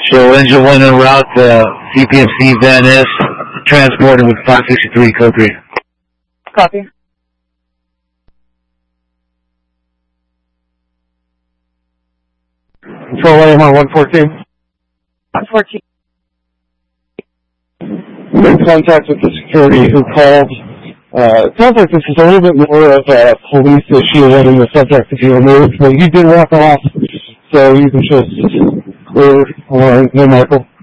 So engine 1 en route, CPMC Van Ness, transported with 563 code 3. Copy. Control AM on 114. 114. Made contact with the security who called. It sounds like this is a little bit more of a police issue wanting the subject to be removed, but you did walk off, so you can just clear. All right, no, Michael.